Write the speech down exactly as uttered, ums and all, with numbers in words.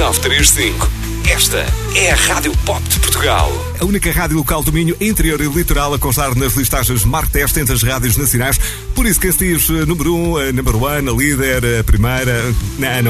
nove três cinco. Esta é a Rádio Pop de Portugal. A única rádio local do Minho, interior e litoral, a constar nas listagens Mark-Test entre as rádios nacionais. Por isso que se diz número um, number one, a líder, a primeira... Não, não